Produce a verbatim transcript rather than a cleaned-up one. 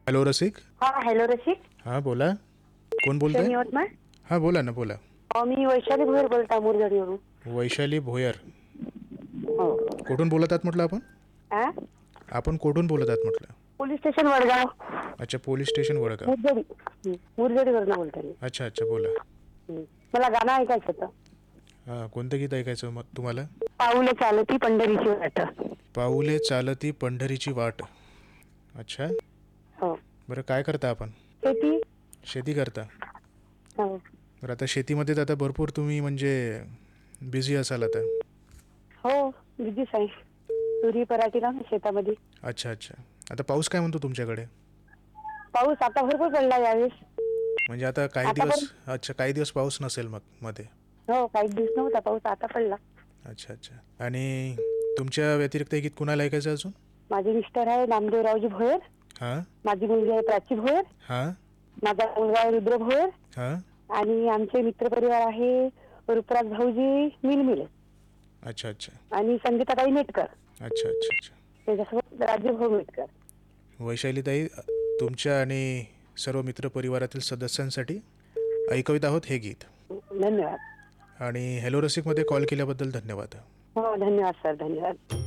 Hello रसिक. हा hello रसिक. हां बोला, कोण बोलताय? शनी यवतमाळ. हां बोला ना बोला. अहो, मी वैशाली भोयर बोलता मुरगडीवरून. वैशाली भोयर. हो. कुठून बोलत आहात म्हटलं आपण? आ? आपण कुठून बोलत आहात म्हटलं? Police station Vadgaon. अच्छा, पोलीस स्टेशन वडगाव. मुरगडी. हं, मुरगडीवरून बोलता मी. अच्छा अच्छा, बोला. हं. मला गाणं ऐकायचं होतं. हां, कोणतं गीत ऐकायचं मग तुम्हाला? पाऊले चालती पंढरीची वाट. पाऊले चालती पंढरीची वाट. अच्छा, हो. बरं काय करता आपण? शेती. शेती करता. हो. बरं, आता शेतीमध्ये तर आता भरपूर तुम्ही म्हणजे बिझी असाल आता. हो, बिझीच आहे. तुरी पराठीला ना शेतामध्ये. अच्छा अच्छा, आता पाऊस काय म्हणतो तुमच्याकडे? पाऊस आता भरपूर पडला यावेळेस. म्हणजे आता काही आता दिवस, पण अच्छा काही दिवस पाऊस नसेल मग मध्ये. हो, काही दिवस नव्हता पाऊस, आता पडला. अच्छा अच्छा, आणि तुमच्या व्यतिरिक्त हे गीत कुणाला ऐकायचं अजून? माझे मिस्टर आहे नामदेवरावजी भोयर. हां माझी मुलगी आहे प्राची भोयर. हां माझा मुलगा आहे रुद्र भोयर. हां. आणि आमचे मित्रपरिवार आहे रुपराज भाऊजी मिलमिले अच्छा अच्छा आणि संगीताताई मेटकर. अच्छा अच्छा अच्छा. त्याच्यासोबत राजूभाऊ मेटकर. वैशालीताई, तुमच्या आणि सर्व मित्रपरिवारातील सदस्यांसाठी ऐकवीत आहोत हे गीत. धन्यवाद. आणि हॅलो रसिकमध्ये कॉल केल्याबद्दल धन्यवाद. हो, धन्यवाद सर, धन्यवाद.